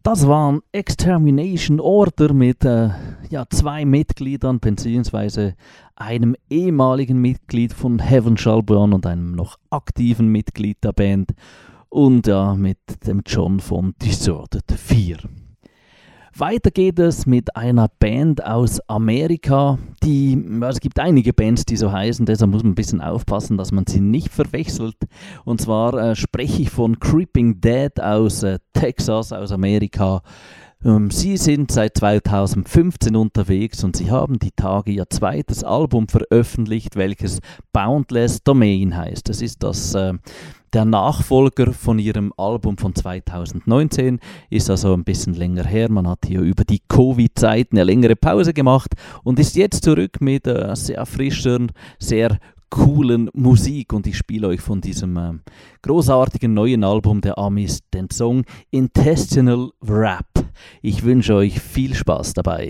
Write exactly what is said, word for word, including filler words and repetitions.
Das waren Extermination Order mit äh, ja, zwei Mitgliedern beziehungsweise einem ehemaligen Mitglied von Heaven Shall Burn und einem noch aktiven Mitglied der Band und ja, mit dem John von Deserted vier. Weiter geht es mit einer Band aus Amerika, die, ja, es gibt einige Bands, die so heißen, deshalb muss man ein bisschen aufpassen, dass man sie nicht verwechselt. Und zwar äh, spreche ich von Creeping Dead aus äh, Texas, aus Amerika. Ähm, sie sind seit zweitausendfünfzehn unterwegs und sie haben die Tage ihr zweites Album veröffentlicht, welches Boundless Domain heißt. Das ist das... Äh, Der Nachfolger von ihrem Album von zweitausendneunzehn, ist also ein bisschen länger her. Man hat hier über die Covid-Zeit eine längere Pause gemacht und ist jetzt zurück mit äh, sehr frischer, sehr coolen Musik. Und ich spiele euch von diesem äh, großartigen neuen Album der Amis den Song Intestinal Wrap. Ich wünsche euch viel Spaß dabei.